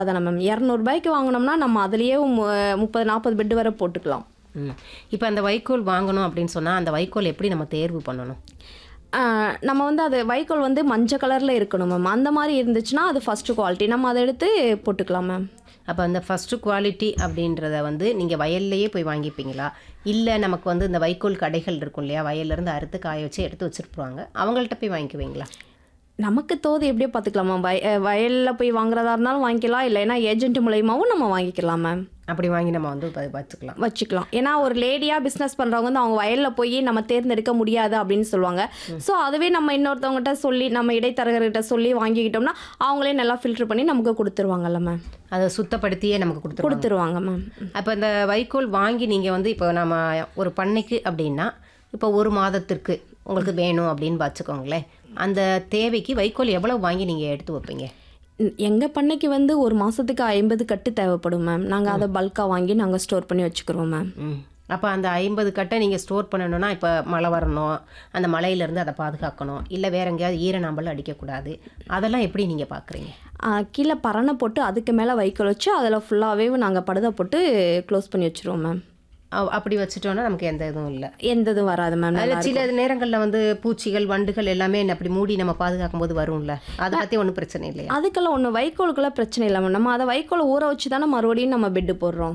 அதானே மேம். ரூ. 200க்கு வாங்குனோம்னா, நம்ம அதிலேயே 30, 40 பெட் வரை போட்டுக்கலாம். ம். இப்ப அந்த வைக்கோல் வாங்கணும் அப்படின்னு சொன்னா, அந்த வைக்கோல் எப்படி நம்ம தேர்வு பண்ணணும்? நம்ம வந்து அது வைக்கோல் வந்து மஞ்சள் கலரில் இருக்கணும் மேம். அந்த மாதிரி இருந்துச்சுன்னா அது ஃபஸ்ட்டு குவாலிட்டி. நம்ம அதை எடுத்து போட்டுக்கலாம் மேம். அப்ப அந்த ஃபர்ஸ்ட் குவாலிட்டி அப்படின்றத வந்து நீங்க வயல்லேயே போய் வாங்கிப்பீங்களா? இல்ல நமக்கு வந்து இந்த வைக்கோல் கடைகள் இருக்கும் இல்லையா? வயல்ல இருந்து அறுத்து காய வச்சு எடுத்து வச்சிருப்பாங்க. அவங்கள்ட்ட போய் வாங்கிக்குவீங்களா? நமக்கு தோது எப்படியோ பார்த்துக்கலாம் மேம். வயலில் போய் வாங்குறதா இருந்தாலும் வாங்கிக்கலாம், இல்லைன்னா ஏஜென்ட் மூலயமாவும் நம்ம வாங்கிக்கலாம் மேம். அப்படி வாங்கி நம்ம வந்து வச்சுக்கலாம். வச்சுக்கலாம். ஏன்னா ஒரு லேடியாக பிஸ்னஸ் பண்ணுறவங்க வந்து அவங்க வயலில் போய் நம்ம தேர்ந்தெடுக்க முடியாது அப்படின்னு சொல்லுவாங்க. ஸோ அதுவே நம்ம இன்னொருத்தவங்ககிட்ட சொல்லி, நம்ம இடைத்தரகர்கிட்ட சொல்லி வாங்கிக்கிட்டோம்னா அவங்களே நல்லா ஃபில்டர் பண்ணி நமக்கு கொடுத்துருவாங்கல்ல மேம். அதை சுத்தப்படுத்தியே நமக்கு கொடுத்துருவாங்க மேம். அப்போ இந்த வைக்கோல் வாங்கி நீங்கள் வந்து இப்போ நம்ம ஒரு பண்ணைக்கு அப்படின்னா இப்போ ஒரு மாதத்திற்கு உங்களுக்கு வேணும் அப்படின்னு வச்சுக்கோங்களேன். அந்த தேவைக்கு வைக்கோல் எவ்வளவு வாங்கி நீங்கள் எடுத்து வைப்பீங்க? எங்கள் பண்ணைக்கு வந்து ஒரு மாதத்துக்கு 50 கட்டு தேவைப்படும் மேம். நாங்கள் அதை பல்காக வாங்கி நாங்கள் ஸ்டோர் பண்ணி வச்சுக்கிறோம் மேம். அப்போ அந்த 50 கட்டை நீங்கள் ஸ்டோர் பண்ணணும்னா இப்போ மழை வரணும், அந்த மழையிலேருந்து அதை பாதுகாக்கணும், இல்லை வேற எங்கேயாவது ஈரநாம்பல் அடிக்கக்கூடாது, அதெல்லாம் எப்படி நீங்கள் பார்க்குறீங்க? கீழே பரணை போட்டு அதுக்கு மேலே வைக்கோல் வச்சு அதில் ஃபுல்லாகவே நாங்கள் படுதை போட்டு க்ளோஸ் பண்ணி வச்சுருவோம் மேம். அப்படி வச்சுட்டோன்னா நமக்கு எந்த இதுவும் இல்லை, எந்த இதுவும் வராது மேம். அதில் சில நேரங்களில் வந்து பூச்சிகள் வண்டுகள் எல்லாமே அப்படி மூடி நம்ம பாதுகாக்கும் போது வரும்ல, அதை பற்றி ஒன்றும் பிரச்சனை இல்லையா? அதுக்கெல்லாம் ஒன்று வைக்கோலுக்கெல்லாம் பிரச்சனை இல்லை மேம். நம்ம அதை வைக்கோலை ஊற வச்சு தானே மறுபடியும் நம்ம பெட்டு போடுறோம்.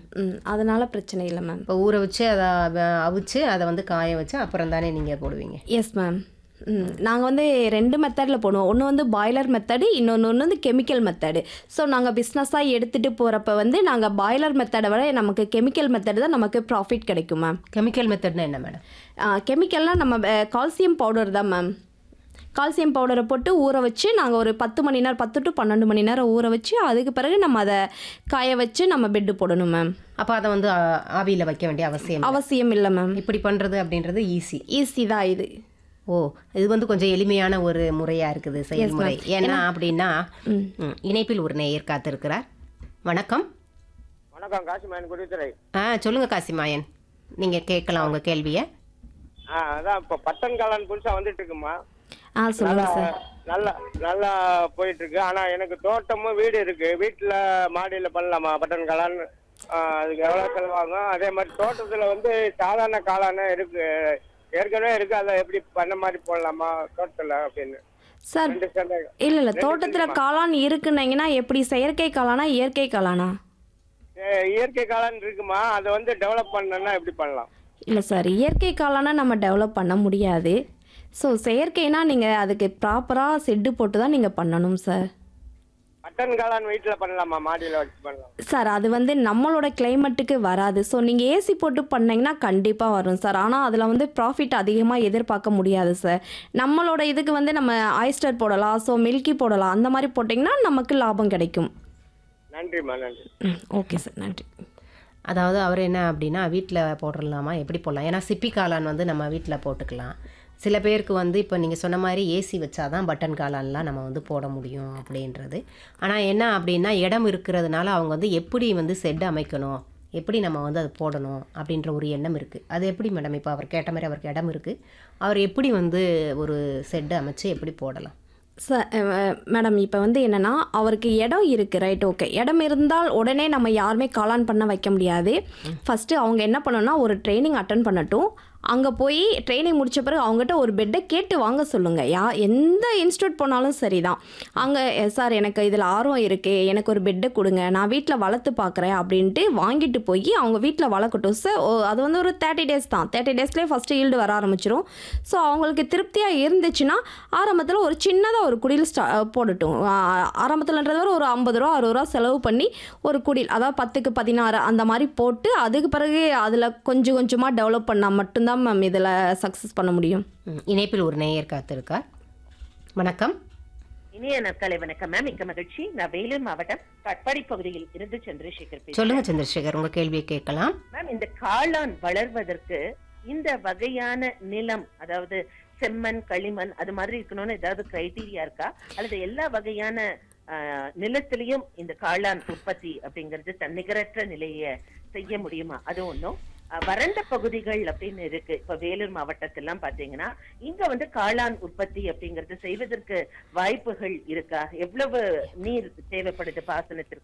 அதனால பிரச்சனை இல்லை மேம். இப்போ ஊற வச்சு அதை அவிச்சு அதை வந்து காய வச்சு அப்புறம் தானே நீங்கள் போடுவீங்க? Yes ma'am. நாங்கள் வந்து 2 மெத்தடில் போடுவோம். ஒன்று வந்து பாய்லர் மெத்தடு, இன்னொன்று வந்து கெமிக்கல் மெத்தடு. ஸோ நாங்கள் பிஸ்னஸாக எடுத்துகிட்டு போகிறப்ப வந்து நாங்கள் பாய்லர் மெத்தடை விட நமக்கு கெமிக்கல் மெத்தடு தான் நமக்கு ப்ராஃபிட் கிடைக்கும் மேம். கெமிக்கல் மெத்தட்னா என்ன மேடம்? கெமிக்கல்னால் நம்ம கால்சியம் பவுடர் தான் மேம். கால்சியம் பவுடரை போட்டு ஊற வச்சு நாங்கள் ஒரு 10 மணி நேரம், 10 to 12 மணி நேரம் ஊற வச்சு அதுக்கு பிறகு நம்ம அதை காய வச்சு நம்ம பெட்டு போடணும் மேம். அப்போ அதை வந்து ஆவியில் வைக்க வேண்டிய அவசியம் இல்லை மேம். இப்படி பண்ணுறது அப்படின்றது ஈஸி தான் இது. ஓ, இது வந்து கொஞ்சம் எளிமையான ஒரு முறையாக இருக்குது செயல்முறை. ஏன்னா அப்படின்னா இணைப்பில் ஒரு நேயர் காத்திருக்கிறார். வணக்கம். வணக்கம், காசிமாயன் குடித்துறை. சொல்லுங்கள் காசிமாயன், நீங்கள் கேட்கலாம் உங்கள் கேள்வியை. அதான் இப்போ பட்டன் காளான் புதுசாக வந்துட்டு இருக்குமா? சொல்லுங்கள் சார். நல்லா போயிட்டு இருக்கு. ஆனால் எனக்கு தோட்டமும் வீடு இருக்கு. வீட்டில் மாடியில் பண்ணலாமா பட்டன் காளான்? அதுக்கு எவ்வளோ செலவாகும்? அதே மாதிரி தோட்டத்தில் வந்து சாதாரண காளான இருக்கு, ஏற்கனவே இருக்கு. அதை எப்படி பண்ண மாதிரி போடலாமா தோட்டத்தில் அப்படின்னு சார்? இல்லை தோட்டத்தில் காளான் இருக்குன்னீங்கன்னா எப்படி, செயற்கை காளானா இயற்கை காளானா? இயற்கை காளான் இருக்குமா, அதை வந்து டெவலப் பண்ணணும்னா எப்படி பண்ணலாம்? இல்லை சார், இயற்கை காளானா நம்ம டெவலப் பண்ண முடியாது. ஸோ செயற்கைனா நீங்கள் அதுக்கு ப்ராப்பராக செட்டு போட்டு தான் நீங்கள் பண்ணணும் சார். பட்டன் காளான் வீட்டில் பண்ணலாமா, மாடியில் வச்சு பண்ணலாம்? சார் அது வந்து நம்மளோட கிளைமேட்டுக்கு வராது. ஸோ நீங்கள் ஏசி போட்டு பண்ணிங்கன்னா கண்டிப்பாக வரும் சார். ஆனால் அதில் வந்து ப்ராஃபிட் அதிகமாக எதிர்பார்க்க முடியாது சார். நம்மளோட இதுக்கு வந்து நம்ம ஆயிஸ்டர் போடலாம், ஸோ மில்கி போடலாம். அந்த மாதிரி போட்டிங்கன்னா நமக்கு லாபம் கிடைக்கும். நன்றிம்மா, நன்றி. ஓகே சார், நன்றி. அதாவது அவர் என்ன அப்படின்னா வீட்டில் போடலாமா, எப்படி போடலாம்? ஏன்னா சிப்பி காளான் வந்து நம்ம வீட்டில் போட்டுக்கலாம். சில பேருக்கு வந்து இப்போ நீங்கள் சொன்ன மாதிரி ஏசி வச்சாதான் பட்டன் காளான்லாம் நம்ம வந்து போட முடியும் அப்படின்றது. ஆனால் என்ன அப்படின்னா இடம் இருக்கிறதுனால அவங்க வந்து எப்படி வந்து செட் அமைக்கணும், எப்படி நம்ம வந்து அது போடணும் அப்படின்ற ஒரு எண்ணம் இருக்குது. அது எப்படி மேடம்? இப்போ அவர் கேட்ட மாதிரி அவருக்கு இடம் இருக்குது, அவர் எப்படி வந்து ஒரு செட்டு அமைச்சு எப்படி போடலாம்? சார் மேடம், இப்போ வந்து என்னென்னா அவருக்கு இடம் இருக்குது, ரைட், ஓகே. இடம் இருந்தால் உடனே நம்ம யாருமே காளான் பண்ண வைக்க முடியாது. ஃபஸ்ட்டு அவங்க என்ன பண்ணணும்னா ஒரு ட்ரைனிங் அட்டன் பண்ணட்டும். அங்கே போய் ட்ரைனிங் முடித்த பிறகு அவங்ககிட்ட ஒரு பெட்டை கேட்டு வாங்க சொல்லுங்கள். எந்த இன்ஸ்டியூட் போனாலும் சரி தான். அங்கே சார் எனக்கு இதில் ஆர்வம் இருக்குது, எனக்கு ஒரு பெட்டை கொடுங்க, நான் வீட்டில் வளர்த்து பார்க்குறேன் அப்படின்ட்டு வாங்கிட்டு போய் அவங்க வீட்டில் வளர்க்கட்டும் சார். அது வந்து ஒரு 30 days தான். 30 daysலேயே ஃபஸ்ட்டு ஈல்டு வர ஆரம்பிச்சிடும். ஸோ அவங்களுக்கு திருப்தியாக இருந்துச்சுன்னா ஆரம்பத்தில் ஒரு சின்னதாக ஒரு குடில் போடட்டும். ஆரம்பத்தில்ன்றது வரை ஒரு 50 ரூபா 60 ரூபா செலவு பண்ணி ஒரு குடில், அதாவது 10க்கு 16 அந்த மாதிரி போட்டு அதுக்கு பிறகு அதில் கொஞ்சம் கொஞ்சமாக டெவலப் பண்ணால் மட்டும்தான் மேம் இதில் சக்ஸஸ் பண்ண முடியும். இணைப்பில் ஒரு நேயர் காத்திருக்கார். வணக்கம். இனிய நற்காலை வணக்கம் மேம். மிக்க மகிழ்ச்சி. நான் வேலூர் மாவட்டம் கட்பாடி பகுதியில் இருந்து சந்திரசேகர் பேசுறேன். சொல்லுங்க சந்திரசேகர், உங்க கேள்வியை கேட்கலாம். மேம், இந்த காளான் வளர்வதற்கு இந்த வகையான நிலம், அதாவது செம்மண், களிமண் அது மாதிரி இருக்கணும்னு ஏதாவது கிரைட்டீரியா இருக்கா, அல்லது எல்லா வகையான நிலத்திலையும் இந்த காளான் உற்பத்தி அப்படிங்கிறது தன்னிகரற்ற நிலையை செய்ய முடியுமா? அது ஒன்றும். வறண்ட பகுதிகள் அப்படின்னு இருக்கு. இப்ப வேலூர் மாவட்டத்திலாம் பாத்தீங்கன்னா இங்க வந்து காளான் உற்பத்தி அப்படிங்கறது செய்வதற்கு வாய்ப்புகள் இருக்கா? எவ்வளவு நீர் தேவைப்படுது பாசனத்திற்கு?